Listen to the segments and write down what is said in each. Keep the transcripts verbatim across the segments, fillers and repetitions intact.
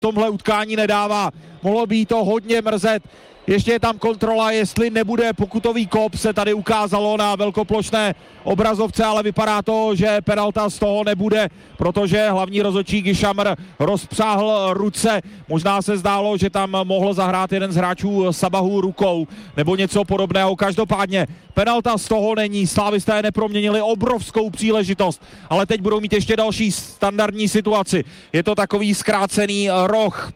tomhle utkání nedává. Mohlo by to hodně mrzet. Ještě je tam kontrola, jestli nebude pokutový kop, se tady ukázalo na velkoplošné obrazovce, ale vypadá to, že penalta z toho nebude, protože hlavní rozhodčí Gyšamr rozpřáhl ruce. Možná se zdálo, že tam mohl zahrát jeden z hráčů Sabahu rukou nebo něco podobného. Každopádně penalta z toho není. Slávisté neproměnili obrovskou příležitost, ale teď budou mít ještě další standardní situaci. Je to takový zkrácený roh.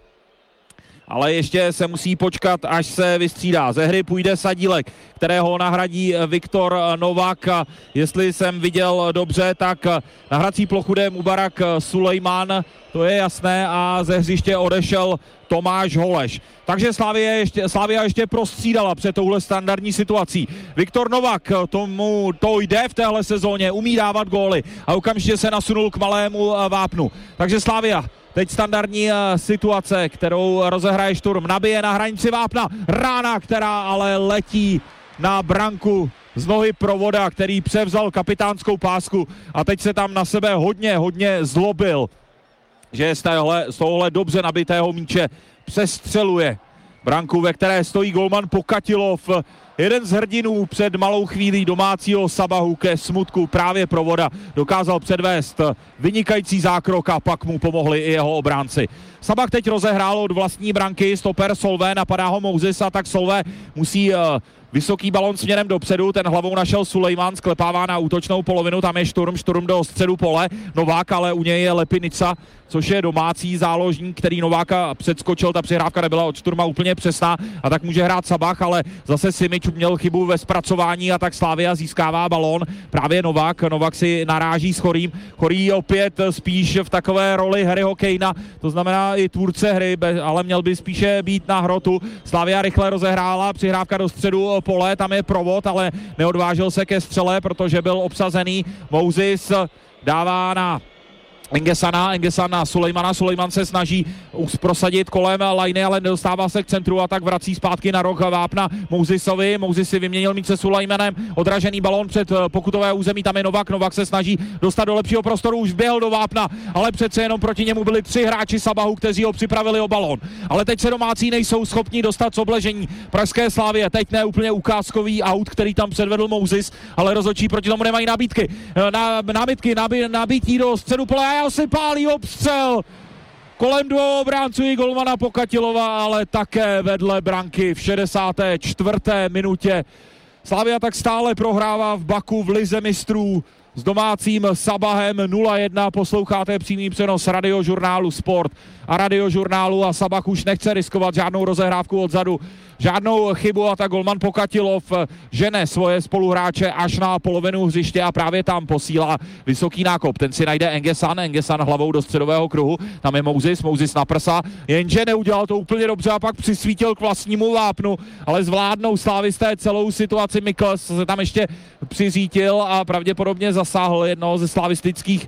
Ale ještě se musí počkat, až se vystřídá. Ze hry půjde Sadílek, kterého nahradí Viktor Novák. Jestli jsem viděl dobře, tak na hrací plochu jde Mubarak Sulejman, to je jasné, a ze hřiště odešel Tomáš Holeš. Takže Slavia ještě, Slavia ještě prostřídala před touhle standardní situací. Viktor Novák, tomu to jde v téhle sezóně, umí dávat góly a okamžitě se nasunul k malému vápnu. Takže Slavia teď standardní situace, kterou rozehraje Šturm. Nabije na hranici vápna. Rána, která ale letí na branku z nohy Provoda, který převzal kapitánskou pásku a teď se tam na sebe hodně, hodně zlobil, že z, téhle, z tohohle dobře nabitého míče přestřeluje branku, ve které stojí golman Pokatilov. Jeden z hrdinů před malou chvílí domácího Sabahu ke smutku právě Provoda dokázal předvést vynikající zákrok a pak mu pomohli i jeho obránci. Sabah teď rozehrál od vlastní branky, stoper Solvé, napadá ho Moses a tak Solvé musí uh, vysoký balon směrem dopředu, ten hlavou našel Sulejman, sklepává na útočnou polovinu, tam je Šturm, Šturm do středu pole, Novák, ale u něj je Lepinica, což je domácí záložník, který Nováka předskočil, ta přihrávka nebyla od Šturma úplně přesná a tak může hrát Sabah, ale zase Simič měl chybu ve zpracování a tak Slavia získává balón, právě Novák, Novák si naráží s Chorým, Chorý opět spíš v takové roli Harryho Kanea, to znamená i tvůrce hry, ale měl by spíše být na hrotu. Slavia rychle rozehrála, přihrávka do středu pole, tam je Provod, ale neodvážil se ke střele, protože byl obsazený. Moses dává na Engesana, Engesan na Sulejmana, Sulejman se snaží prosadit kolem lajny, ale nedostává se k centru a tak vrací zpátky na roh vápna Mosesovi. Moses si vyměnil míč se Sulejmanem, odražený balón před pokutové území, tam je Novák, Novák se snaží dostat do lepšího prostoru, už běhl do vápna, ale přece jenom proti němu byli tři hráči Sabahu, kteří ho připravili o balón. Ale teď se domácí nejsou schopni dostat z obležení pražské Slavie, teď ne úplně ukázkový aut, který tam předvedl Moses, ale rozhodčí proti tomu nemají nabídky. Na, námitky, nabí, nabítí do středu pole a si pálí obstřel kolem dvou obránců i golmana Pokatilova, ale také vedle branky v šedesáté čtvrté minutě. Slavia tak stále prohrává v Baku v lize mistrů s domácím Sabahem nula jedna. Posloucháte přímý přenos radiožurnálu Sport a radiožurnálu a Sabah už nechce riskovat žádnou rozehrávku odzadu, žádnou chybu a tak golman Pokatilov žene svoje spoluhráče až na polovinu hřiště a právě tam posílá vysoký nákop. Ten si najde Engesan, Engesan hlavou do středového kruhu, tam je Moses, Moses na prsa, jenže neudělal to úplně dobře a pak přisvítil k vlastnímu vápnu, ale zvládnou slávisté celou situaci. Mikls se tam ještě přiřítil a pravděpodobně zasáhl jednoho ze slavistických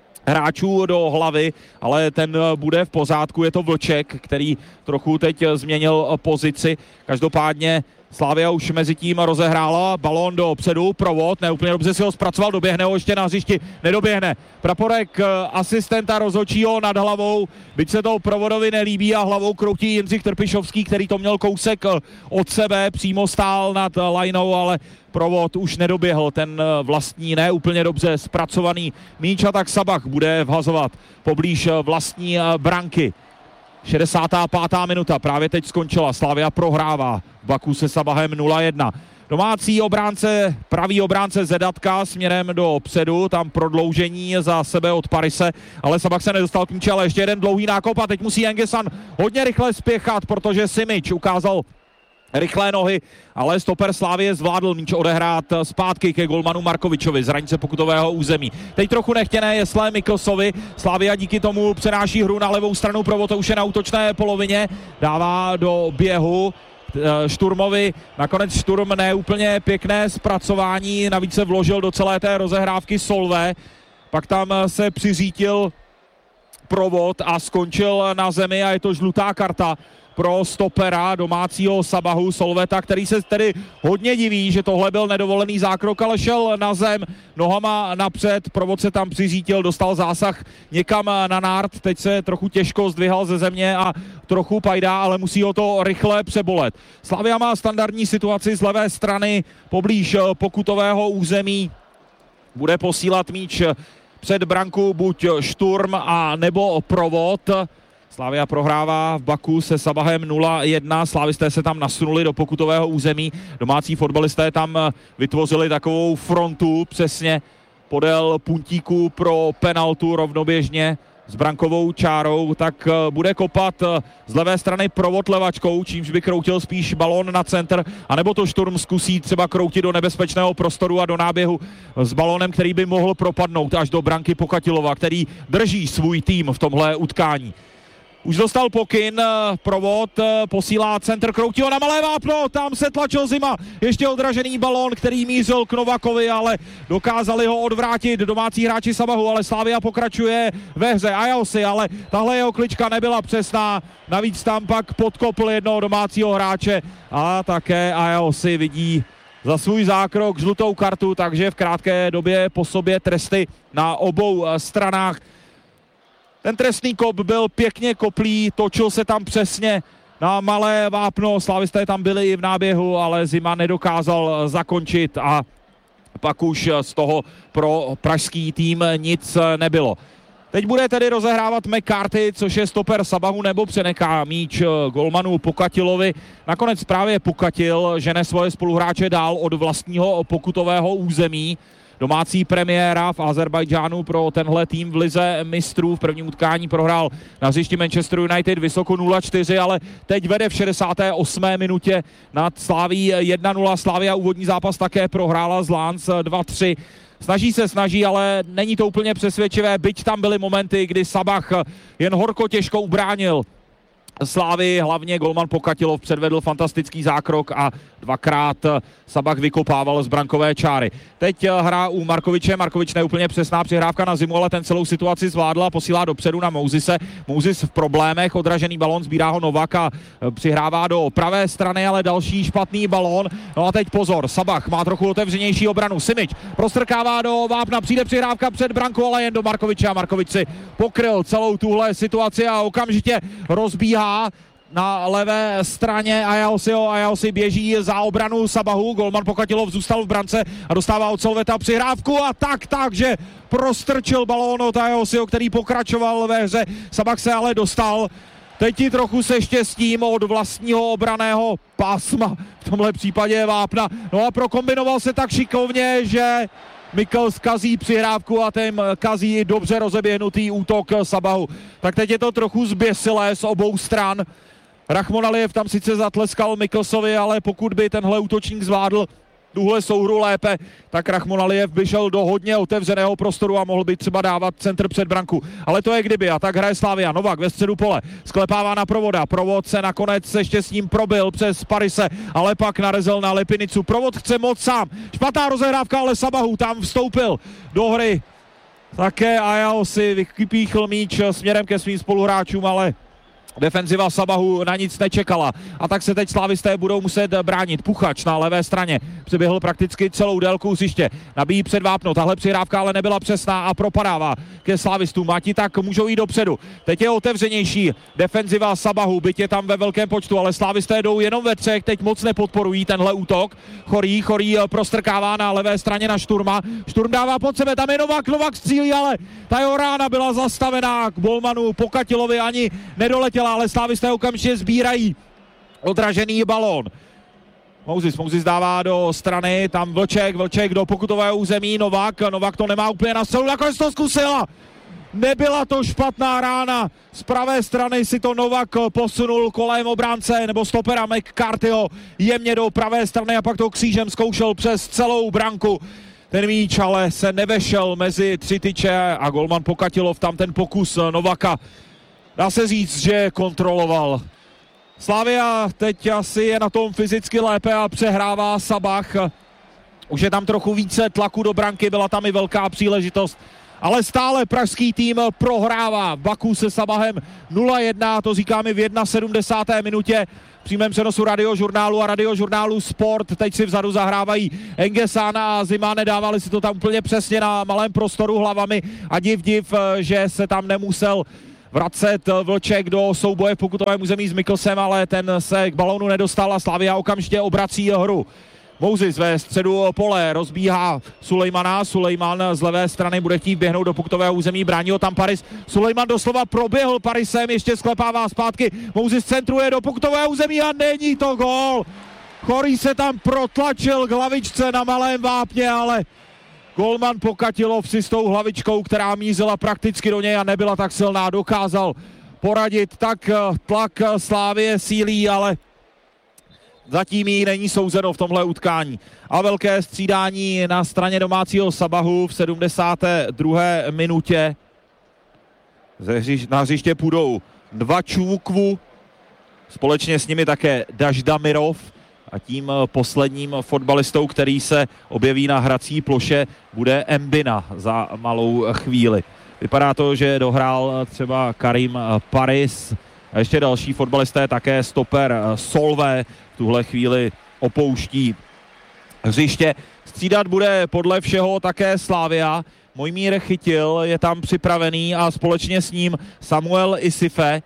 hráčů do hlavy, ale ten bude v pořádku, je to Vlček, který trochu teď změnil pozici. Každopádně Slavia už mezi tím rozehrála balón do předu, Provod, neúplně dobře si ho zpracoval, doběhne ho ještě na hřišti, nedoběhne. Praporek asistenta rozhodčího nad hlavou, byť se to Provodovi nelíbí a hlavou kroutí Jindřich Trpišovský, který to měl kousek od sebe, přímo stál nad lineou, ale Provod už nedoběhl ten vlastní, ne úplně dobře zpracovaný míč a tak Sabah bude vhazovat poblíž vlastní branky. šedesátá pátá minuta, právě teď skončila, Slavia prohrává v Baku se Sabahem nula jedna. Domácí obránce, pravý obránce Zedatka směrem do předu, tam prodloužení za sebe od Parise, ale Sabah se nedostal k míči, ale ještě jeden dlouhý nákop a teď musí Engesan hodně rychle spěchat, protože Simič ukázal rychlé nohy, ale stoper Slávie zvládl míč odehrát zpátky ke golmanu Markovičovi z hranice pokutového území. Teď trochu nechtěné je Slé Miklsovi, Slavia díky tomu přenáší hru na levou stranu, Provod už je na útočné polovině, dává do běhu Šturmovi, nakonec Šturm ne úplně pěkné zpracování, navíc se vložil do celé té rozehrávky Solvé, pak tam se přiřítil Provod a skončil na zemi a je to žlutá karta pro stopera domácího Sabahu Solveta, který se tedy hodně diví, že tohle byl nedovolený zákrok, ale šel na zem nohama napřed, Provod se tam přiřítil, dostal zásah někam na nárt, teď se trochu těžko zdvihal ze země a trochu pajdá, ale musí ho to rychle přebolet. Slavia má standardní situaci z levé strany poblíž pokutového území, bude posílat míč před branku buď Šturm a nebo Provod. Slavia prohrává v Baku se Sabahem nula jedna, slávisté se tam nasunuli do pokutového území, domácí fotbalisté tam vytvořili takovou frontu přesně podél puntíku pro penaltu rovnoběžně s brankovou čárou, tak bude kopat z levé strany Provod levačkou, čímž by kroutil spíš balón na centr, anebo to Šturm zkusí třeba kroutit do nebezpečného prostoru a do náběhu s balónem, který by mohl propadnout až do branky Pokatilova, který drží svůj tým v tomhle utkání. Už dostal pokyn, Provod posílá centr, kroutí ho na malé vápno, tam se tlačil Zima, ještě odražený balón, který mířil k Novakovi, ale dokázali ho odvrátit domácí hráči Sabahu, ale Slavia pokračuje ve hře. Ajaosi, ale tahle jeho klička nebyla přesná, navíc tam pak podkopl jednoho domácího hráče a také Ajaosi vidí za svůj zákrok žlutou kartu, takže v krátké době po sobě tresty na obou stranách. Ten trestný kop byl pěkně koplý, točil se tam přesně na malé vápno, slávisté tam byli i v náběhu, ale Zima nedokázal zakončit a pak už z toho pro pražský tým nic nebylo. Teď bude tedy rozehrávat McCarthy, což je stoper Sabahu, nebo přenechá míč golmanu Pokatilovi. Nakonec právě Pokatil žene svoje spoluhráče dál od vlastního pokutového území. Domácí premiéra v Azerbajdžánu pro tenhle tým v lize mistrů. V prvním utkání prohrál na hřišti Manchester United vysoko nula čtyři, ale teď vede v šedesáté osmé minutě nad Slaví jedna nula. Slavia úvodní zápas také prohrála z Lans dva tři. Snaží se, snaží, ale není to úplně přesvědčivé, byť tam byly momenty, kdy Sabah jen horko těžko ubránil Slávy, hlavně golman Pokatilov předvedl fantastický zákrok a dvakrát Sabah vykopával z brankové čáry. Teď hra u Markoviče, Markovič neúplně přesná přihrávka na Zimu, ale ten celou situaci zvládl a posílá dopředu na Mouzise. Mouzis v problémech, odražený balón, sbírá ho Novak a přihrává do pravé strany, ale další špatný balón. No a teď pozor, Sabah má trochu otevřenější obranu, Simič prostrkává do vápna, přijde přihrávka před brankou, ale jen do Markoviče a Markovič si pokryl celou tuhle situaci a okamžitě rozbíhá na levé straně Ajaosiho. Ajaosi běží za obranu Sabahu, golman Pokatilov zůstal v brance a dostává od Solveta přihrávku a tak, tak, že prostrčil balón od Ajaosiho, který pokračoval ve hře. Sabah se ale dostal teď i trochu se štěstím od vlastního obraného pásma, v tomhle případě vápna. No a prokombinoval se tak šikovně, že Mikl kazí přihrávku a ten kazí dobře rozeběhnutý útok Sabahu. Tak teď je to trochu zběsilé z obou stran. Rahmon Alijev tam sice zatleskal Miklsovi, ale pokud by tenhle útočník zvládl tuhle souhru lépe, tak Rahmon Alijev by šel do hodně otevřeného prostoru a mohl by třeba dávat centr před branku. Ale to je kdyby a tak hraje Slavia. Novak ve středu pole, sklepává na Provoda. Provod se nakonec se štěstím probil přes Parise, ale pak narazil na Lipinicu. Provod chce moc sám. Špatná rozehrávka, ale Sabahu tam vstoupil do hry. Také Ajaosi vypíchl míč směrem ke svým spoluhráčům, ale defenziva Sabahu na nic nečekala a tak se teď slávisté budou muset bránit. Puchač na levé straně přeběhl prakticky celou délku hřiště, nabíjí před vápno, tahle přihrávka ale nebyla přesná a propadává ke slávistům a ti tak můžou jít dopředu. Teď je otevřenější defenziva Sabahu, byť je tam ve velkém počtu, ale slávisté jdou jenom ve třech, teď moc nepodporují tenhle útok. Chorý, Chorý prostrkává na levé straně na Šturma, Šturm dává pod sebe, tam je Novak, Novak střílí, ale ta jeho rána byla zastavená k golmanu Pokatilovi, ani nedoletěla, ale slávisté okamžitě sbírají odražený balón. Mouzis, Mouzis dává do strany, tam Vlček, Vlček do pokutového území, Novak, Novak to nemá úplně na střelu, nakonec to zkusila. Nebyla to špatná rána, z pravé strany si to Novak posunul kolem obránce nebo stopera McCarthyho jemně do pravé strany a pak to křížem zkoušel přes celou branku. Ten míč ale se nevešel mezi tři tyče a golman Pokatilov tam ten pokus Novaka, dá se říct, že kontroloval. Slavia teď asi je na tom fyzicky lépe a přehrává Sabah. Už je tam trochu více tlaku do branky, byla tam i velká příležitost, ale stále pražský tým prohrává v Baku se Sabahem nula jedna, to říkáme v sedmdesátém první minutě. V přímém přenosu radiožurnálu a radiožurnálu Sport. Teď si vzadu zahrávají Engesan a Zima, nedávali si to tam úplně přesně na malém prostoru hlavami a div div, že se tam nemusel vracet Vlček do souboje v pokutovém území s Mikkelsem, ale ten se k balónu nedostal a Slavia okamžitě obrací hru. Mousis ve středu pole rozbíhá Sulejmana, Sulejman z levé strany bude chtít běhnout do pokutového území, brání ho tam Paris, Sulejman doslova proběhl Parisem, ještě sklepává zpátky, Mousis centruje do pokutového území a není to gól. Chorý se tam protlačil k hlavičce na malém vápně, ale golman Pokatilov si s tou hlavičkou, která mízela prakticky do něj a nebyla tak silná, dokázal poradit, tak tlak Slavie sílí, ale zatím jí není souzeno v tomhle utkání. A velké střídání na straně domácího Sabahu v sedmdesáté druhé minutě. Na hřiště půjdou dva Čuvukvu, společně s nimi také Daždamirov a tím posledním fotbalistou, který se objeví na hrací ploše, bude Mbina za malou chvíli. Vypadá to, že dohrál třeba Karim Paris a ještě další fotbalisté, také stoper Solvé v tuhle chvíli opouští hřiště. Střídat bude podle všeho také Slavia. Mojmír Chytil je tam připravený a společně s ním Samuel Isife.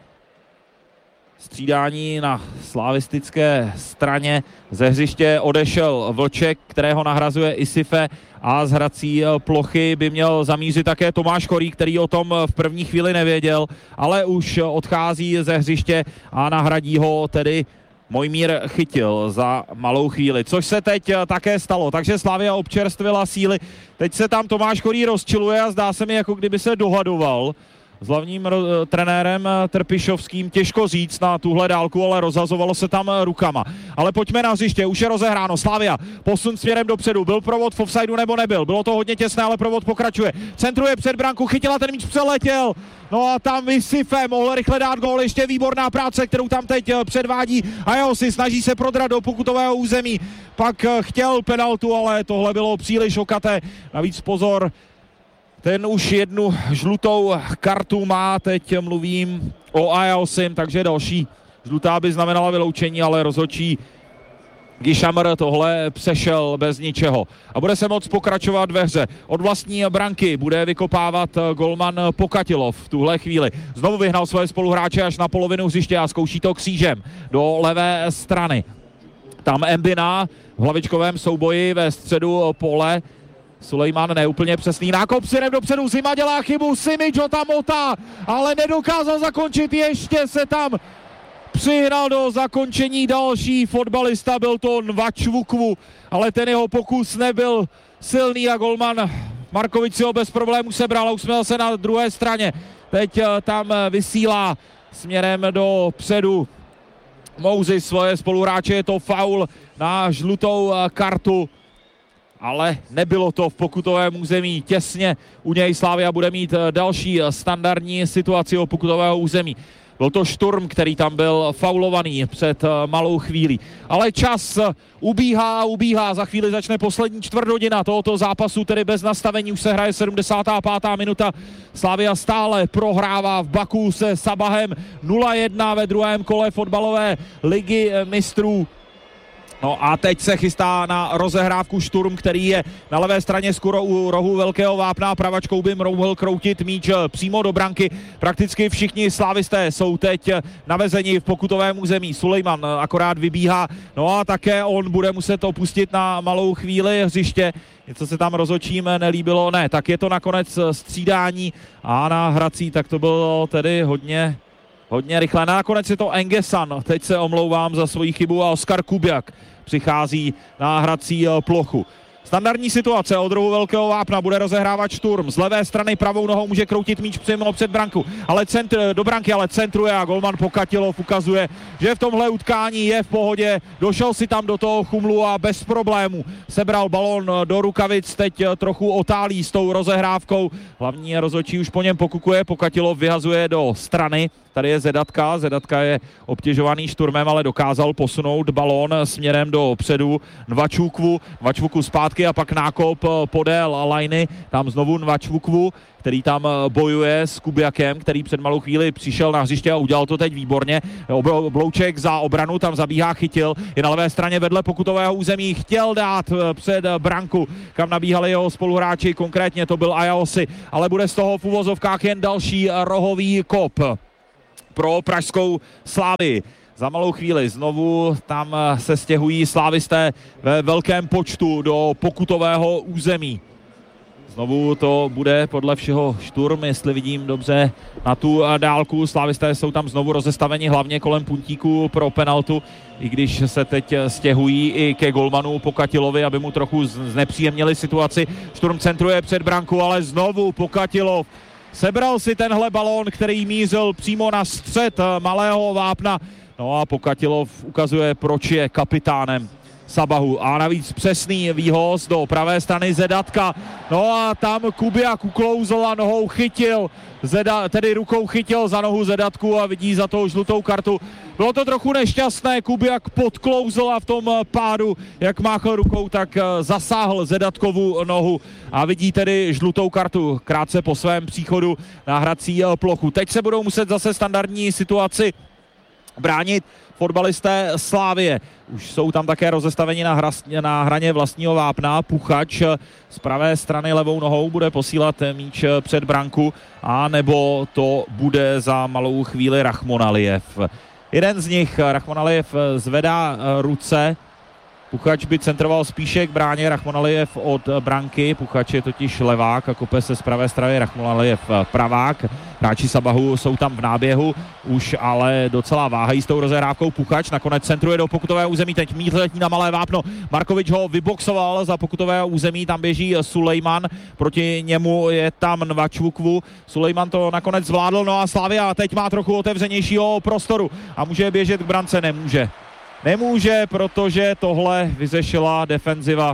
Střídání na slavistické straně. Ze hřiště odešel Vlček, kterého nahrazuje Isife a z hrací plochy by měl zamířit také Tomáš Chorý, který o tom v první chvíli nevěděl, ale už odchází ze hřiště a nahradí ho tedy Mojmír Chytil za malou chvíli, což se teď také stalo, takže Slavia občerstvila síly, teď se tam Tomáš Chorý rozčiluje a zdá se mi, jako kdyby se dohadoval s hlavním ro- trenérem Trpišovským, těžko říct na tuhle dálku, ale rozhazovalo se tam rukama. Ale pojďme na hřiště, už je rozehráno, Slavia, posun směrem dopředu, byl provod v offsideu nebo nebyl, bylo to hodně těsné, ale provod pokračuje, centruje před branku, Chytila, ten míč přeletěl, no a tam Isife mohl rychle dát gól, ještě výborná práce, kterou tam teď předvádí a jeho si snaží se prodrat do pokutového území, pak chtěl penaltu, ale tohle bylo příliš okaté, navíc pozor, ten už jednu žlutou kartu má, teď mluvím o Ajaosim, takže další žlutá by znamenala vyloučení, ale rozhodčí Gishamr tohle přešel bez ničeho. A bude se moc pokračovat ve hře. Od vlastní branky bude vykopávat golman Pokatilov v tuhle chvíli. Znovu vyhnal své spoluhráče až na polovinu hřiště a zkouší to křížem do levé strany. Tam Mbina v hlavičkovém souboji ve středu pole. Sulejman neúplně přesný nákop směrem dopředu, Zima dělá chybu, Simic ho tam motá, ale nedokázal zakončit, ještě se tam přihnal do zakončení další fotbalista, byl to Nvačvukvu, ale ten jeho pokus nebyl silný a golman Markovič si ho bez problémů sebral a usměl se na druhé straně. Teď tam vysílá směrem do předu Mousis svoje spoluhráče, je to faul na žlutou kartu. Ale nebylo to v pokutovém území těsně. U něj Slavia bude mít další standardní situaci o pokutového území. Byl to Šturm, který tam byl faulovaný před malou chvílí. Ale čas ubíhá a ubíhá. Za chvíli začne poslední čtvrthodina tohoto zápasu, tedy bez nastavení. Už se hraje sedmdesátá pátá minuta. Slavia stále prohrává v Baku se Sabahem nula jedna ve druhém kole fotbalové ligy mistrů. No a teď se chystá na rozehrávku Šturm, který je na levé straně skoro u rohu velkého vápna. Pravačkou by mohl kroutit míč přímo do branky. Prakticky všichni slávisté jsou teď navezeni v pokutovém území. Sulejman akorát vybíhá, no a také on bude muset opustit na malou chvíli hřiště. Něco se tam rozhodčím nelíbilo, ne, tak je to nakonec střídání a na hrací, tak to bylo tedy hodně, hodně rychle. Nakonec je to Engesan, teď se omlouvám za svoji chybu, a Oskar Kubiak přichází na hrací plochu. Standardní situace od rohu velkého vápna, bude rozehrávat Šturm. Z levé strany pravou nohou může kroutit míč přímo před branku, ale centr, do branky, ale centruje a golman Pokatilov ukazuje, že v tomhle utkání je v pohodě. Došel si tam do toho chumlu a bez problémů sebral balón do rukavic, teď trochu otálí s tou rozehrávkou. Hlavní rozhodčí už po něm pokukuje, Pokatilov vyhazuje do strany. tady je Zedatka, Zedatka je obtěžovaný šturmem, ale dokázal posunout balón směrem do předu Nvačukvu, Nvačukvu zpátky a pak nákop podél lajny, tam znovu Nvačukvu, který tam bojuje s Kubiakem, který před malou chvíli přišel na hřiště a udělal to teď výborně. Oblouček za obranu, tam zabíhá Chytil, je na levé straně vedle pokutového území, chtěl dát před branku, kam nabíhali jeho spoluhráči, konkrétně to byl Ajaosi, ale bude z toho v uvozovkách jen další rohový kop pro pražskou Slávii. Za malou chvíli znovu tam se stěhují slávisté ve velkém počtu do pokutového území. Znovu to bude podle všeho šturm, jestli vidím dobře na tu dálku. Slávisté jsou tam znovu rozestaveni hlavně kolem puntíku pro penaltu, i když se teď stěhují i ke golmanu Pokatilovi, aby mu trochu znepříjemnili situaci. Šturm centruje před branku, ale znovu Pokatilov sebral si tenhle balón, který mířil přímo na střed malého vápna. No a Pokatilov ukazuje, proč je kapitánem Sabahu. A navíc přesný výhoz do pravé strany Zedatka. No a tam Kubiak uklouzl a nohou chytil, Zeda, tedy rukou chytil za nohu Zedatku a vidí za to žlutou kartu. Bylo to trochu nešťastné, Kubiak podklouzl a v tom pádu, jak máchl rukou, tak zasáhl Zedatkovu nohu a vidí tedy žlutou kartu krátce po svém příchodu na hrací plochu. Teď se budou muset zase standardní situaci bránit fotbalisté Slávie. Už jsou tam také rozestaveni na, hra, na hraně vlastního vápna. Puchač z pravé strany levou nohou bude posílat míč před branku, a nebo to bude za malou chvíli Rachmonalijev. Jeden z nich, Rachmonalijev, zvedá ruce. Puchač by centroval spíše k bráně, Rachmonalijev od branky. Puchač je totiž levák a kope se z pravé strany, Rachmonalijev pravák. Hráči Sabahu jsou tam v náběhu, už ale docela váhají s tou rozehrávkou. Puchač nakonec centruje do pokutového území, teď mít letí na malé vápno. Markovič ho vyboxoval za pokutového území, tam běží Sulejman, proti němu je tam Nvačukvu. Sulejman to nakonec zvládl, no a Slavia teď má trochu otevřenějšího prostoru a může běžet k brance, nemůže. Nemůže, protože tohle vyřešila defenziva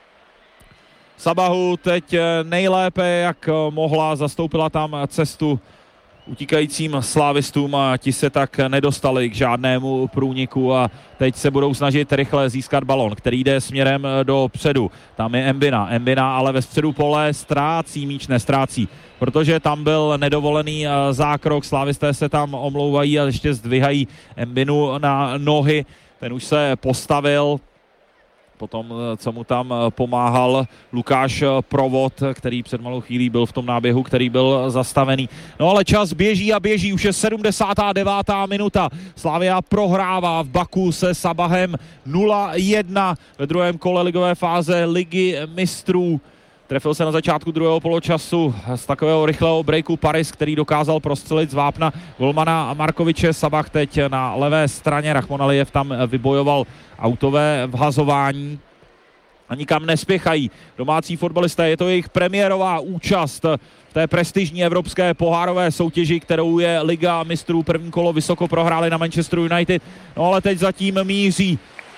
Sabahu teď nejlépe, jak mohla, zastoupila tam cestu utíkajícím slávistům a ti se tak nedostali k žádnému průniku a teď se budou snažit rychle získat balon, který jde směrem do předu. Tam je Embina, Embina ale ve středu pole ztrácí míč, nestrácí, protože tam byl nedovolený zákrok, slávisté se tam omlouvají a ještě zdvihají Embinu na nohy. Ten už se postavil, potom co mu tam pomáhal Lukáš Provod, který před malou chvílí byl v tom náběhu, který byl zastavený. No ale čas běží a běží, už je sedmdesátá devátá minuta. Slavia prohrává v Baku se Sabahem nula jedna ve druhém kole ligové fáze Ligy mistrů. Trefil se na začátku druhého poločasu z takového rychlého breaku Paris, který dokázal prostřelit z vápna golmana Markoviče. Sabah teď na levé straně, Rachmonalijev tam vybojoval autové vhazování a nikam nespěchají domácí fotbalisté. Je to jejich premiérová účast v té prestižní evropské pohárové soutěži, kterou je Liga mistrů. První kolo vysoko prohráli na Manchester United, no ale teď zatím míří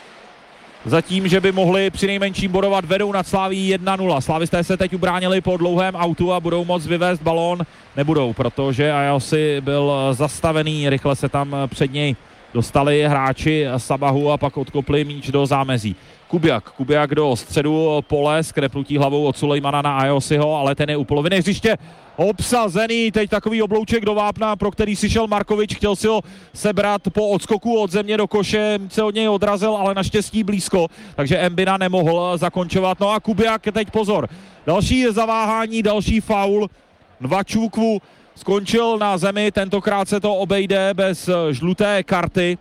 Zatím, že by mohli přinejmenším bodovat, vedou nad Slavií jedna nula. Slavisté se teď ubránili po dlouhém autu a budou moct vyvést balón. Nebudou, protože Ajaosi byl zastavený, rychle se tam před něj dostali hráči Sabahu a pak odkopli míč do zámezí. Kubiak, Kubiak do středu pole, skrepnutí hlavou od Sulejmana na Ajosiho, ale ten je u poloviny hřiště obsazený, teď takový oblouček do vápna, pro který si šel Markovič, chtěl si ho sebrat po odskoku od země do koše, se od něj odrazil, ale naštěstí blízko, takže Embina nemohl zakončovat. No a Kubiak teď pozor, další zaváhání, další faul, Nvačukvu skončil na zemi, tentokrát se to obejde bez žluté karty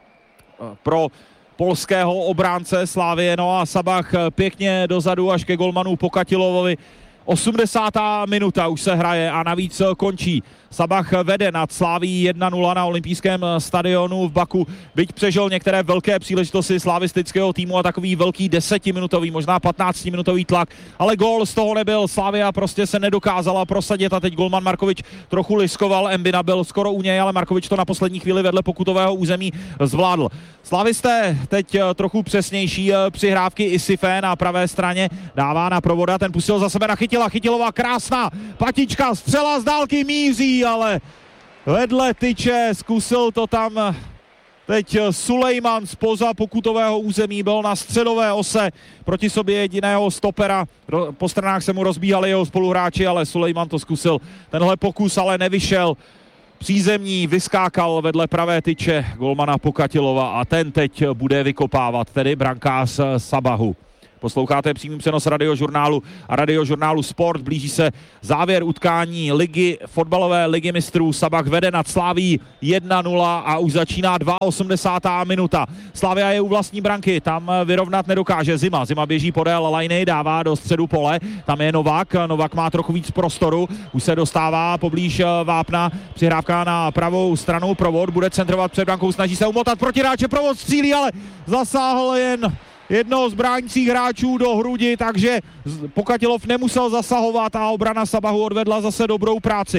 pro polského obránce Slávie. No a Sabah pěkně dozadu až ke golmanu Pokatilovovi. osmdesátá minuta už se hraje a navíc končí. Sabah vede nad Slavií jedna nula na olympijském stadionu v Baku. Byť přežil některé velké příležitosti slavistického týmu a takový velký desetiminutový, možná patnáctiminutový tlak, ale gól z toho nebyl. Slavia prostě se nedokázala prosadit a teď golman Markovič trochu liskoval. Embina byl skoro u něj, ale Markovič to na poslední chvíli vedle pokutového území zvládl. Slavisté teď trochu přesnější přihrávky. Isifé na pravé straně dává na Provoda, ten pustil za sebe na Chytila. Chytilová krásná patička, střela z dálky míří, ale vedle tyče, zkusil to tam teď Sulejman spoza pokutového území, byl na středové ose proti sobě jediného stopera. Po stranách se mu rozbíhali jeho spoluhráči, ale Sulejman to zkusil. Tenhle pokus ale nevyšel. Přízemní vyskákal vedle pravé tyče golmana Pokatilova a ten teď bude vykopávat, tedy brankář Sabahu. Posloucháte přímý přenos radiožurnálu a radiožurnálu Sport. Blíží se závěr utkání ligy, fotbalové ligy mistrů. Sabah vede nad Slavií jedna nula a už začíná osmdesátá druhá minuta. Slavia je u vlastní branky, tam vyrovnat nedokáže Zima. Zima běží podél lajny, dává do středu pole, tam je Novak. Novak má trochu víc prostoru, už se dostává poblíž vápna, přihrávka na pravou stranu, Provod bude centrovat před brankou, snaží se umotat protiráče, Provod střílí, ale zasáhl jen jednoho z bránících hráčů do hrudi, takže Pokatilov nemusel zasahovat a obrana Sabahu odvedla zase dobrou práci.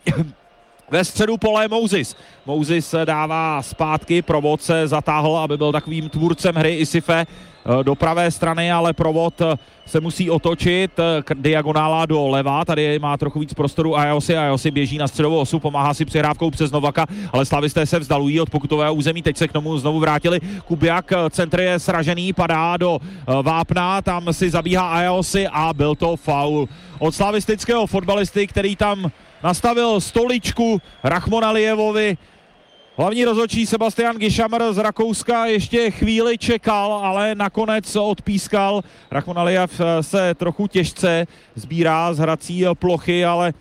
Ve středu pole Mousis. Mousis dává zpátky, Provod se zatáhl, aby byl takovým tvůrcem hry Isife do pravé strany, ale Provod se musí otočit, diagonála do leva, tady má trochu víc prostoru Ajosi, Ajosi běží na středovou osu, pomáhá si přihrávkou přes Novaka, ale slavisté se vzdalují od pokutového území, teď se k tomu znovu vrátili. Kubiak, centr je sražený, padá do vápna, tam si zabíhá Ajosi a byl to faul od slavistického fotbalisty, který tam nastavil stoličku Rachmon Alijevovi. Hlavní rozhodčí Sebastian Gišamr z Rakouska ještě chvíli čekal, ale nakonec odpískal. Rachmon Alijev se trochu těžce sbírá z hrací plochy, ale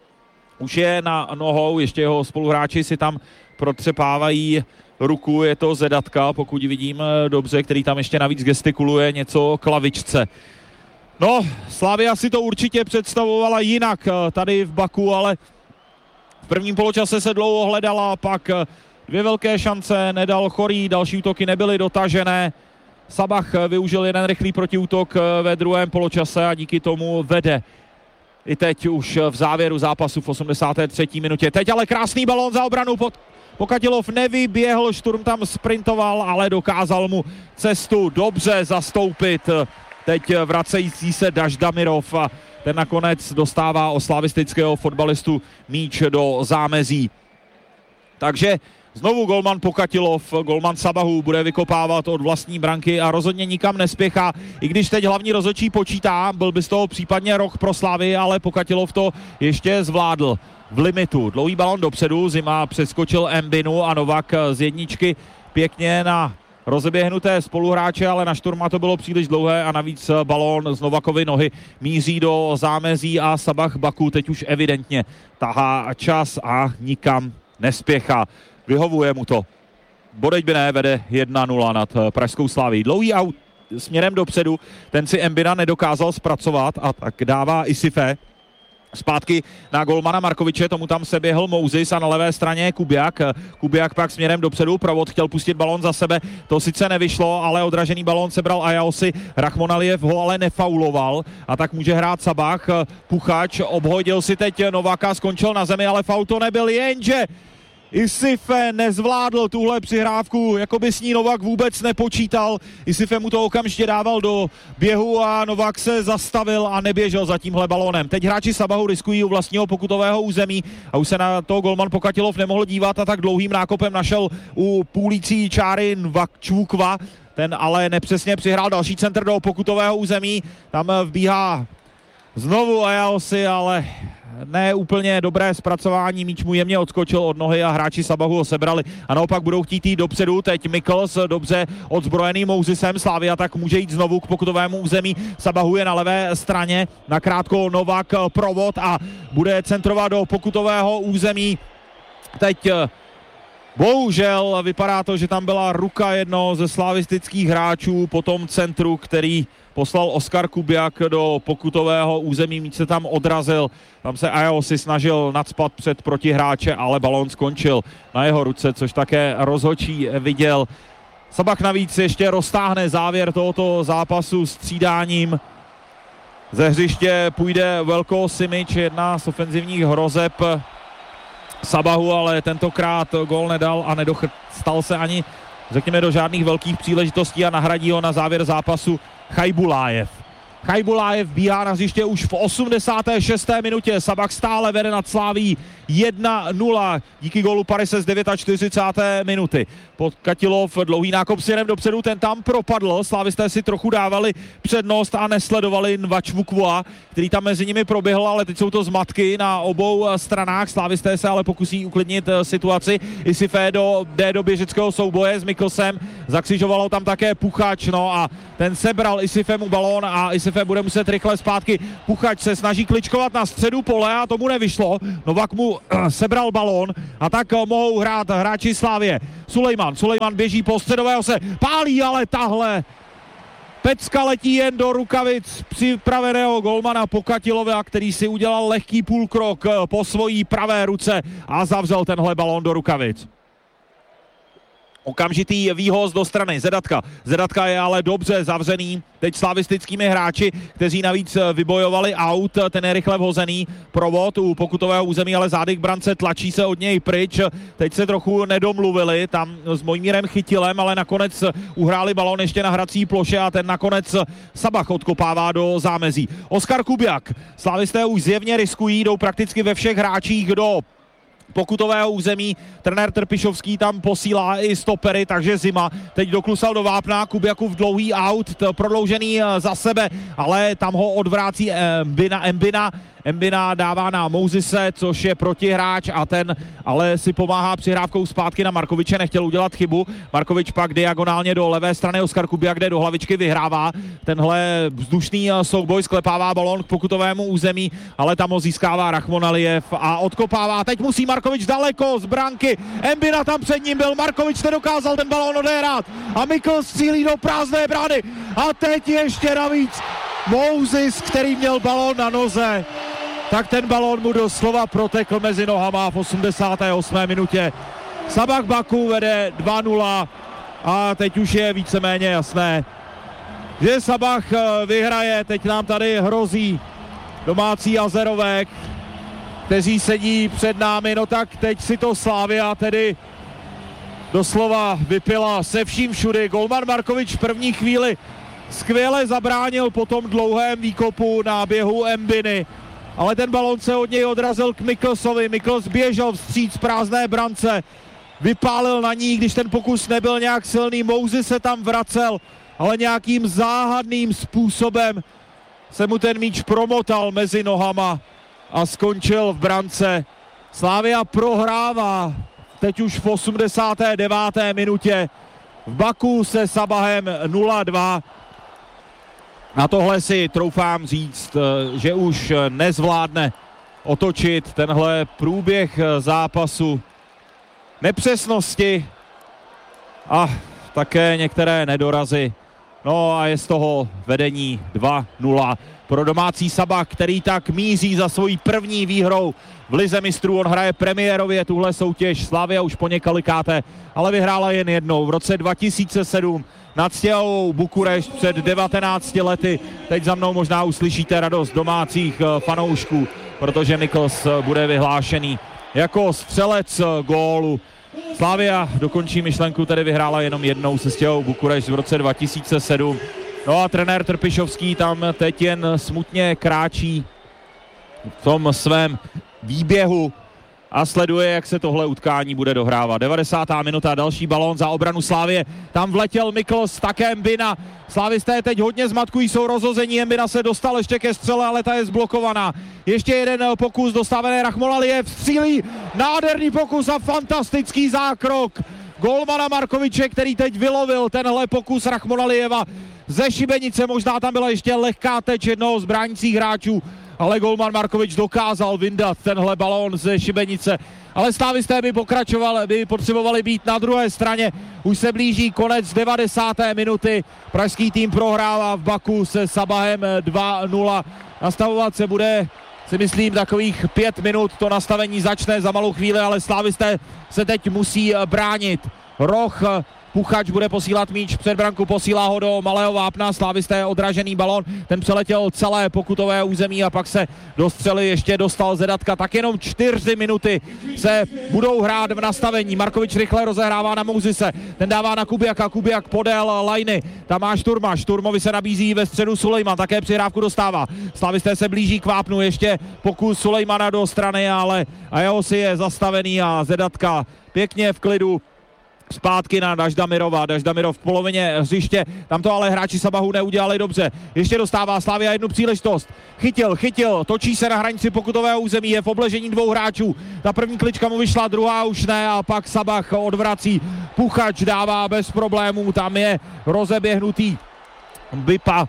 už je na nohou, ještě jeho spoluhráči si tam protřepávají ruku, je to Zedatka, pokud vidím dobře, který tam ještě navíc gestikuluje něco klavičce. No, Slavia si to určitě představovala jinak tady v Baku, ale v prvním poločase se dlouho hledala, pak dvě velké šance nedal Chorý, další útoky nebyly dotažené. Sabah využil jeden rychlý protiútok ve druhém poločase a díky tomu vede i teď už v závěru zápasu v osmdesáté třetí minutě. Teď ale krásný balón za obranu, Pokatilov nevyběhl, Šturm tam sprintoval, ale dokázal mu cestu dobře zastoupit. Teď vracející se Daždamirov a ten nakonec dostává od slavistického fotbalistu míč do zámezí. Takže znovu golman Pokatilov, golman Sabahu bude vykopávat od vlastní branky a rozhodně nikam nespěchá. I když teď hlavní rozhodčí počítá, byl by z toho případně roh pro Slavii, ale Pokatilov to ještě zvládl v limitu. Dlouhý balon dopředu, Zima přeskočil Mbinu a Novak z jedničky pěkně na rozeběhnuté spoluhráče, ale na Šturma to bylo příliš dlouhé a navíc balón z Novakovy nohy míří do zámezí a Sabah Baku teď už evidentně tahá čas a nikam nespěchá. Vyhovuje mu to. Bodeďbiné vede jedna nula nad pražskou Slavií. Dlouhý aut směrem dopředu, ten si Mbina nedokázal zpracovat a tak dává Isife zpátky na golmana Markoviče, tomu tam se běhl Mousis a na levé straně Kubiak. Kubiak pak směrem dopředu, Provod chtěl pustit balón za sebe, to sice nevyšlo, ale odražený balón sebral Ajaosi, Rachmon Alijev ho ale nefauloval a tak může hrát Sabah. Puchač obhodil si teď Novaka, skončil na zemi, ale faul to nebyl, jenže Isife nezvládl tuhle přihrávku, jako by s ní Novak vůbec nepočítal. Isife mu to okamžitě dával do běhu a Novak se zastavil a neběžel za tímhle balónem. Teď hráči Sabahu riskují u vlastního pokutového území a už se na to golman Pokatilov nemohl dívat a tak dlouhým nákopem našel u půlící čáry Nvakčvukva. Ten ale nepřesně přihrál další centr do pokutového území. Tam vbíhá znovu Ajaosi, ale ne úplně dobré zpracování, míč mu jemně odskočil od nohy a hráči Sabahu ho sebrali a naopak budou chtít jít dopředu. Teď Mikkels dobře odzbrojený Mousisem, Slavia tak může jít znovu k pokutovému území. Sabahu je na levé straně, nakrátko Novak, Provod a bude centrovat do pokutového území. Teď bohužel vypadá to, že tam byla ruka jednoho ze slavistických hráčů po tom centru, který poslal Oskar Kubiak do pokutového území, míč se tam odrazil, tam se Ajaosi snažil nacpat před protihráče, ale balón skončil na jeho ruce, což také rozhodčí viděl. Sabah navíc ještě roztáhne závěr tohoto zápasu střídáním. Ze hřiště půjde Velko Simic, jedna z ofenzivních hrozeb Sabahu, ale tentokrát gól nedal a nedostal se ani, řekněme, do žádných velkých příležitostí a nahradí ho na závěr zápasu Chajbulájev. Chajbulájev bíhá na hřiště už v osmdesáté šesté minutě. Sabah stále vede nad Slavií jedna nula díky gólu Parise z čtyřicáté deváté minuty. Podkatilov dlouhý nákop směrem dopředu, ten tam propadl, slávisté si trochu dávali přednost a nesledovali Nvačvukua, který tam mezi nimi proběhl, ale teď jsou to zmatky na obou stranách, slávisté se ale pokusí uklidnit situaci. Isife do, jde do běžeckého souboje s Mikkelsem, zakřižovalo tam také Puchač, no a ten sebral Isifemu balón a Isife bude muset rychle zpátky. Puchač se snaží kličkovat na středu pole a tomu nevyšlo. Novak mu sebral balón a tak mohou hrát hráči Slavie. Sulejman, Sulejman běží po středového, se pálí, ale tahle pecka letí jen do rukavic připraveného golmana Pokatilova, který si udělal lehký půlkrok po svojí pravé ruce a zavřel tenhle balón do rukavic. Okamžitý výhoz do strany Zedatka. Zedatka je ale dobře zavřený teď slavistickými hráči, kteří navíc vybojovali aut. Ten je rychle vhozený provod u pokutového území, ale zády k brance, tlačí se od něj pryč. Teď se trochu nedomluvili tam s Mojmírem Chytilem, ale nakonec uhráli balón ještě na hrací ploše a ten nakonec Sabach odkopává do zámezí. Oskar Kubiak. Slavisté už zjevně riskují, jdou prakticky ve všech hráčích do pokutového území. Trenér Trpišovský tam posílá i stopery, takže Zima teď doklusal do vápna, Kubiakův dlouhý aut, prodloužený za sebe, ale tam ho odvrácí Mbina, Mbina. Mbina dává na Mouzise, což je protihráč a ten ale si pomáhá přihrávkou zpátky na Markoviče, nechtěl udělat chybu. Markovič pak diagonálně do levé strany, Oskar Kubiak jde do hlavičky, vyhrává tenhle vzdušný souboj, sklepává balón k pokutovému území, ale tam ho získává Rachmon Alijev a odkopává. Teď musí Markovič daleko z branky, Mbina tam před ním byl, Markovič nedokázal ten balón odehrát a Mikkels cílí do prázdné brány a teď ještě navíc Mouzis, který měl balón na noze, tak ten balón mu doslova protekl mezi nohama v osmdesáté osmé minutě. Sabach Baku vede dva nula a teď už je víceméně jasné, že Sabach vyhraje. Teď nám tady hrozí domácí Azerové, kteří sedí před námi. No tak teď si to Slavia tedy doslova vypila se vším všudy. Golman Markovič v první chvíli skvěle zabránil po tom dlouhém výkopu náběhu Mbiny, ale ten balón se od něj odrazil k Mikkelsovi. Mikkels běžel vstříc prázdné brance, vypálil na ní, když ten pokus nebyl nějak silný. Mouzis se tam vracel, ale nějakým záhadným způsobem se mu ten míč promotal mezi nohama a skončil v brance. Slavia prohrává teď už v osmdesáté deváté minutě v Baku se Sabahem nula dva. Na tohle si troufám říct, že už nezvládne otočit tenhle průběh zápasu. Nepřesnosti a také některé nedorazy. No a je z toho vedení dva nula pro domácí Sabach, který tak míří za svojí první výhrou v Lize mistrů. On hraje premiérově tuhle soutěž, Slavia už po několikáté, ale vyhrála jen jednou v roce dva tisíce sedm nad Steaua Bukurešť před devatenácti lety. Teď za mnou možná uslyšíte radost domácích fanoušků, protože Mikkels bude vyhlášený jako střelec gólu. Slavia dokončí myšlenku, tedy vyhrála jenom jednou se Steaua Bukurešť v roce dva tisíce sedm. No a trenér Trpišovský tam teď jen smutně kráčí v tom svém výběhu a sleduje, jak se tohle utkání bude dohrávat. devadesátá minuta, další balón za obranu Slavie. Tam vletěl Mikkels, také Mbina. Slavisté teď hodně zmatkují, jsou rozhození. Mbina se dostal ještě ke střele, ale ta je zblokovaná. Ještě jeden pokus, dostávený Rachmon Alijev, střílí, nádherný pokus a fantastický zákrok golmana Markoviče, který teď vylovil tenhle pokus Rachmon Alijeva ze šibenice. Možná tam byla ještě lehká teč jednoho z bránících hráčů, ale golman Markovič dokázal vyndat tenhle balón ze šibenice. Ale slavisté by pokračovali, by potřebovali být na druhé straně. Už se blíží konec devadesáté minuty. Pražský tým prohrává v Baku se Sabahem dva nula. Nastavovat se bude, si myslím, takových pět minut. To nastavení začne za malou chvíli, ale slavisté se teď musí bránit. Roh Puchač bude posílat míč před branku, posílá ho do malého vápna, slávisté odražený balón, ten přeletěl celé pokutové území a pak se do střely ještě dostal Zedatka. Tak jenom čtyři minuty se budou hrát v nastavení. Markovič rychle rozehrává na Mouzise, ten dává na Kubiaka, Kubiak podél lajny, tam má Šturma, Šturmovi se nabízí ve středu Sulejman, také přihrávku dostává. Slavisté se blíží k vápnu, ještě pokus Sulejmana do strany, ale Ajosi je zastavený a Zedatka pěkně v klidu zpátky na Daždamirova. Daždamirov v polovině hřiště, tam to ale hráči Sabahu neudělali dobře. Ještě dostává Slavia jednu příležitost. Chytil, chytil, točí se na hranici pokutového území, je v obležení dvou hráčů. Ta první klička mu vyšla, druhá už ne a pak Sabah odvrací. Puchač dává bez problémů, tam je rozeběhnutý Bipa.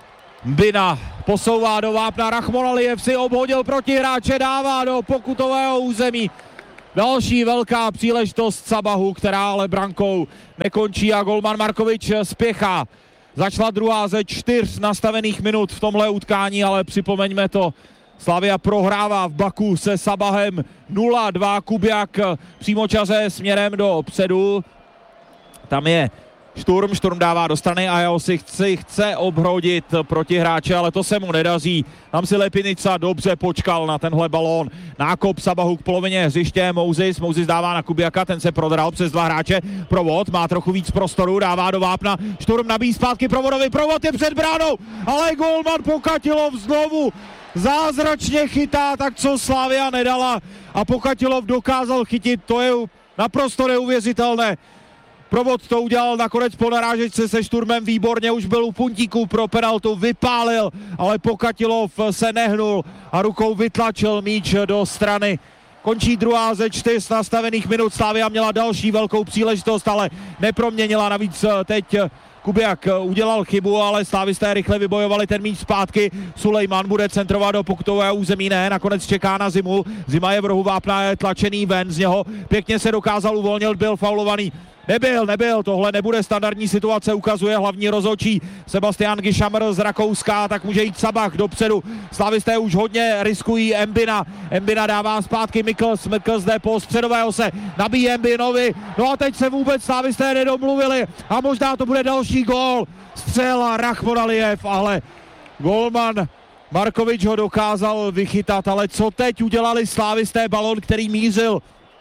Bina posouvá do vápna, Rachmon Alijev si obhodil protihráče, dává do pokutového území. Další velká příležitost Sabahu, která ale brankou nekončí a golman Markovič spěchá. Začala druhá ze čtyř nastavených minut v tomhle utkání, ale připomeňme to, Slavia prohrává v Baku se Sabahem nula dva, Kubiak přímočaře směrem do předu. Tam je Šturm, Šturm dává do strany a jeho si chce, chce obhodit protihráče, ale to se mu nedaří. Tam si Lepinica dobře počkal na tenhle balón. Nákop Sabahu k polovině hřiště, Mouzis, Mouzis dává na Kubiaka, ten se prodral přes dva hráče. Provod má trochu víc prostoru, dává do vápna, Šturm nabíjí zpátky Provodovi, Provod je před bránou, ale golman Pokatilov znovu zázračně chytá, tak co Slavia nedala a Pokatilov dokázal chytit, to je naprosto neuvěřitelné. Provod to udělal nakonec po narážečce se Šturmem výborně, už byl u puntíku pro penaltu, vypálil, ale Pokatilov se nehnul a rukou vytlačil míč do strany. Končí druhá ze čtyř nastavených minut, Slavia měla další velkou příležitost, ale neproměnila, navíc teď Kubiak udělal chybu, ale slavisté rychle vybojovali ten míč zpátky. Sulejman bude centrovat do pokutového území, ne, nakonec čeká na Zimu. Zima je v rohu vápna, je tlačený ven z něho, pěkně se dokázal uvolnit, byl faulovaný. Nebyl, nebyl, tohle nebude standardní situace, ukazuje hlavní rozhodčí Sebastian Gišamr z Rakouska, tak může jít Sabah dopředu. Slavisté už hodně riskují Embina, Embina dává zpátky Mikls, Mikls jde po středového se, nabíjí Embinovi, no a teď se vůbec slavisté nedomluvili a možná to bude další gól. Střela Rachmon Alijev, ale golman Markovič ho dokázal vychytat, ale co teď udělali slavisté, balon, který mířil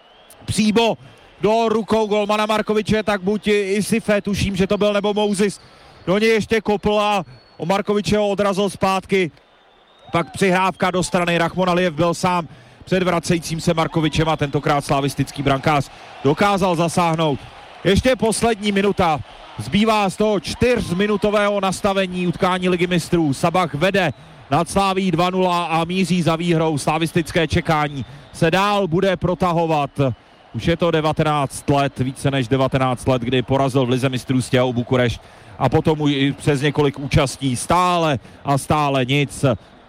přímo do rukou golmana Markoviče, tak buď Isife, tuším, že to byl, nebo Mouzis, do něj ještě kopl a o Markoviče ho odrazil zpátky. Pak přihrávka do strany, Rachmon Alijev byl sám před vracejícím se Markovičem a tentokrát slavistický brankář dokázal zasáhnout. Ještě poslední minuta, zbývá z toho čtyřminutového nastavení utkání Ligy mistrů. Sabah vede nad Slaví dva nula a míří za výhrou, slavistické čekání se dál bude protahovat. Už je to devatenáct let, více než devatenáct let, kdy porazil v Lize mistrů Steaua Bukurešť a potom i přes několik účastí stále a stále nic.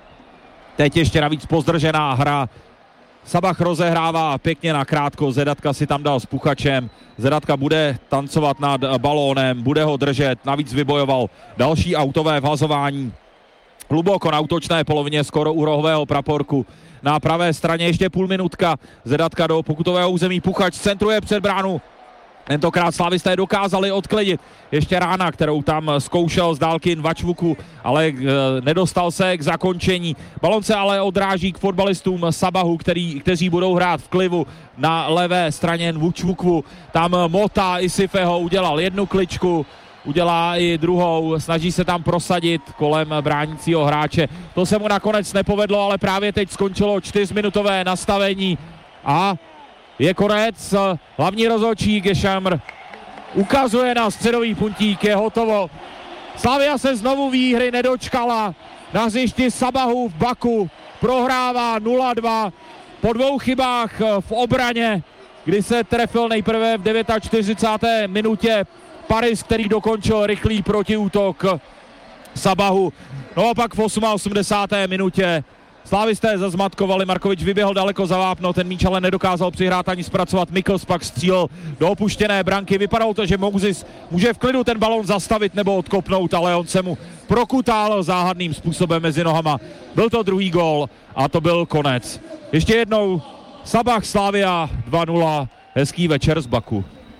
Teď ještě navíc pozdržená hra. Sabah rozehrává pěkně nakrátko, Zedatka si tam dal s Puchačem, Zedatka bude tancovat nad balónem, bude ho držet, navíc vybojoval další autové vhazování. Hluboko na útočné polovině, skoro u rohového praporku. Na pravé straně ještě půl minutka, Zedatka do pokutového území, Puchač centruje před bránu. Tentokrát slavisté dokázali odklidit. Ještě rána, kterou tam zkoušel z dálky Vačvuku, ale e, nedostal se k zakončení. Balon se ale odráží k fotbalistům Sabahu, který, kteří budou hrát v klivu na levé straně Vačvuku. Tam Mota Isifeho udělal jednu kličku, udělá i druhou, snaží se tam prosadit kolem bránícího hráče. To se mu nakonec nepovedlo, ale právě teď skončilo čtyřminutové nastavení a je konec. Hlavní rozhodčí Gešamr ukazuje na středový puntík, je hotovo. Slavia se znovu výhry nedočkala. Na hřišti Sabahu v Baku prohrává nula dva po dvou chybách v obraně, kdy se trefil nejprve v čtyřicáté deváté minutě Paris, který dokončil rychlý protiútok Sabahu. No a pak v osmdesáté osmé minutě slavisté zazmatkovali, Markovič vyběhl daleko za vápno, ten míč ale nedokázal přihrát ani zpracovat. Mikls pak střílel do opuštěné branky. Vypadalo to, že Mouzis může v klidu ten balón zastavit nebo odkopnout, ale on se mu prokutal záhadným způsobem mezi nohama. Byl to druhý gól a to byl konec. Ještě jednou Sabah Slavia dva nula, hezký večer z Baku.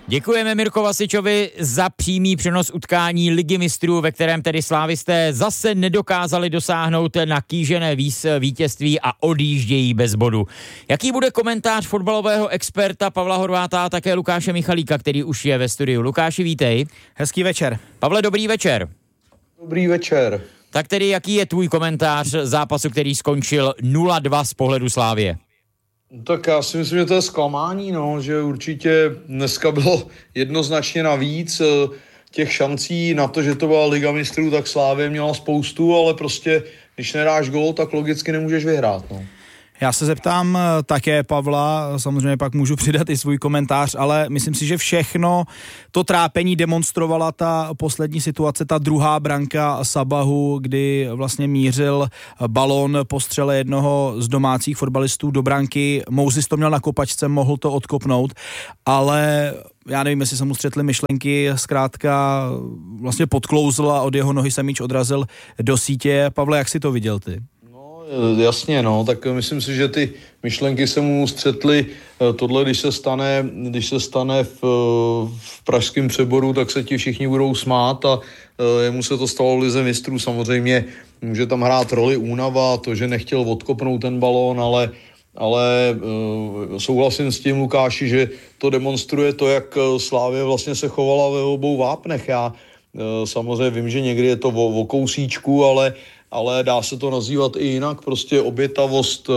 Děkujeme Mirko Vasičovi za přímý přenos utkání Ligy mistrů, ve kterém tedy slávisté zase nedokázali dosáhnout na kýžené vítězství a odjíždějí bez bodu. Jaký bude komentář fotbalového experta Pavla Horváta a také Lukáše Michalíka, který už je ve studiu? Lukáši, vítej. Hezký večer. Pavle, dobrý večer. Dobrý večer. Tak tedy jaký je tvůj komentář zápasu, který skončil nula dva z pohledu Slavie? Tak já si myslím, že to je zklamání, no, že určitě dneska bylo jednoznačně navíc těch šancí na to, že to byla Liga mistrů, tak Slavie měla spoustu, ale prostě když nedáš gól, tak logicky nemůžeš vyhrát, no. Já se zeptám také Pavla, samozřejmě pak můžu přidat i svůj komentář, ale myslím si, že všechno to trápení demonstrovala ta poslední situace, ta druhá branka Sabahu, kdy vlastně mířil balón po střele jednoho z domácích fotbalistů do branky. Mousis to měl na kopačce, mohl to odkopnout, ale já nevím, jestli se mu střetly myšlenky, zkrátka vlastně podklouzl a od jeho nohy se míč odrazil do sítě. Pavle, jak si to viděl ty? Jasně, no, tak myslím si, že ty myšlenky se mu střetly. Tohle, když se stane, když se stane v, v pražském Přeboru, tak se ti všichni budou smát a jemu se to stalo v Lize mistrů. Samozřejmě může tam hrát roli únava, to, že nechtěl odkopnout ten balón, ale, ale souhlasím s tím, Lukáši, že to demonstruje to, jak Slavie vlastně se chovala ve obou vápnech. Já samozřejmě vím, že někdy je to o, o kousíčku, ale ale dá se to nazývat i jinak, prostě obětavost,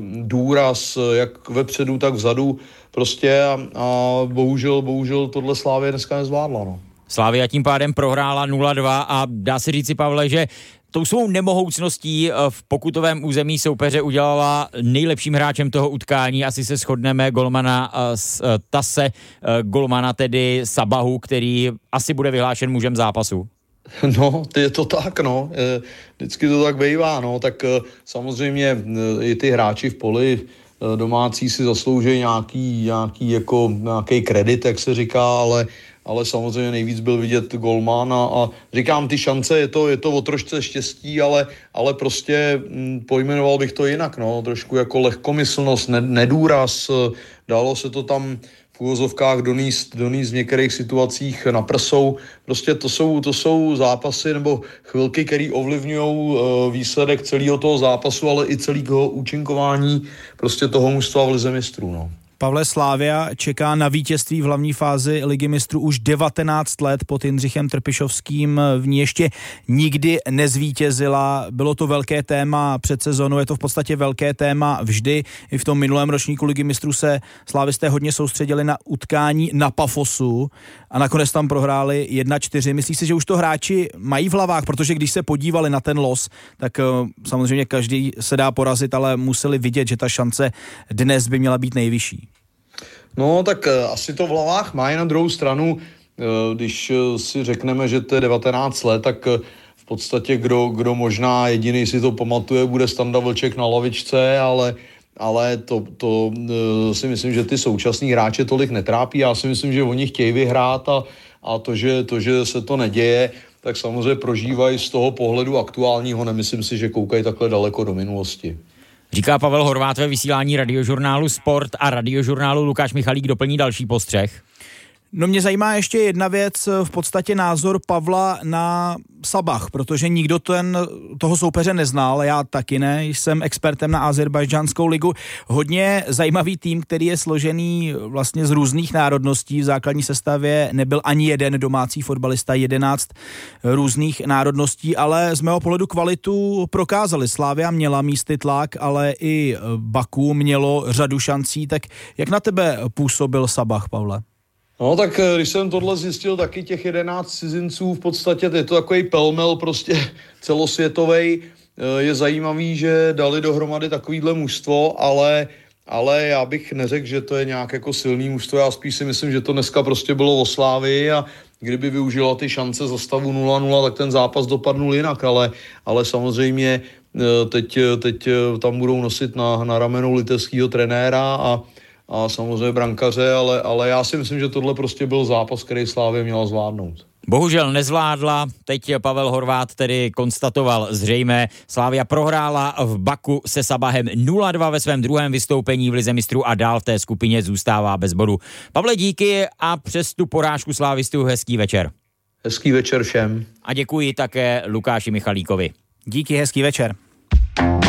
důraz, jak vepředu, tak vzadu, prostě a, a bohužel, bohužel tohle Slavie dneska nezvládla, no. Slavia tím pádem prohrála nula dva a dá se říci, Pavle, že tou svou nemohoucností v pokutovém území soupeře udělala nejlepším hráčem toho utkání, asi se shodneme, golmana z Tase, golmana tedy Sabahu, který asi bude vyhlášen mužem zápasu. No, je to tak, no. Vždycky to tak bývá, no. Tak samozřejmě i ty hráči v poli domácí si zaslouží nějaký, nějaký, jako, nějaký kredit, jak se říká, ale, ale samozřejmě nejvíc byl vidět golman a, a říkám, ty šance, je to, je to o trošce štěstí, ale, ale prostě m, pojmenoval bych to jinak, no. Trošku jako lehkomyslnost, ne, nedůraz, dalo se to tam v uvozovkách doníst, doníst v některých situacích na prsou. Prostě to jsou, to jsou zápasy nebo chvilky, které ovlivňují výsledek celého toho zápasu, ale i celého účinkování prostě toho mužstva v Lize mistrů, no. Pavle, Slavia čeká na vítězství v hlavní fázi Ligy mistrů už devatenáct let pod Jindřichem Trpišovským. V ní ještě nikdy nezvítězila. Bylo to velké téma před sezónou, je to v podstatě velké téma vždy. I v tom minulém ročníku Ligy mistrů se slavisté hodně soustředili na utkání na Pafosu a nakonec tam prohráli jedna čtyři. Myslíš si, že už to hráči mají v hlavách, protože když se podívali na ten los, tak samozřejmě každý se dá porazit, ale museli vidět, že ta šance dnes by měla být nejvyšší. No, tak asi to v hlavách má, na druhou stranu, když si řekneme, že to je devatenáct let, tak v podstatě kdo, kdo možná jediný si to pamatuje, bude Standa Vlček na lavičce, ale, ale to, to si myslím, že ty současní hráče tolik netrápí. Já si myslím, že oni chtějí vyhrát a, a to, že, to, že se to neděje, tak samozřejmě prožívají z toho pohledu aktuálního. Nemyslím si, že koukají takhle daleko do minulosti. Říká Pavel Horvát ve vysílání Radiožurnálu Sport a Radiožurnálu. Lukáš Michalík doplní další postřeh. No, mě zajímá ještě jedna věc, v podstatě názor Pavla na Sabah, protože nikdo ten, toho soupeře neznal, já taky ne, jsem expertem na Azerbajdžánskou ligu. Hodně zajímavý tým, který je složený vlastně z různých národností, v základní sestavě nebyl ani jeden domácí fotbalista, jedenáct různých národností, ale z mého pohledu kvalitu prokázali. Slavia měla místy tlak, ale i Baku mělo řadu šancí, tak jak na tebe působil Sabah, Pavle? No tak když jsem tohle zjistil, taky těch jedenáct cizinců v podstatě, je to takový pelmel prostě celosvětovej. Je zajímavý, že dali dohromady takovýhle mužstvo, ale, ale já bych neřekl, že to je nějak jako silný mužstvo. Já spíš si myslím, že to dneska prostě bylo o Slávii a kdyby využila ty šance za stavu nula nula, tak ten zápas dopadnul jinak, ale, ale samozřejmě teď, teď tam budou nosit na, na ramenou litevského trenéra a a samozřejmě brankaře, ale, ale já si myslím, že tohle prostě byl zápas, který Slavia měla zvládnout. Bohužel nezvládla, teď Pavel Horváth tedy konstatoval zřejmě. Slavia prohrála v Baku se Sabahem nula dva ve svém druhém vystoupení v Lize mistrů a dál v té skupině zůstává bez bodu. Pavle, díky a přes tu porážku slávistů hezký večer. Hezký večer všem. A děkuji také Lukáši Michalíkovi. Díky, hezký večer.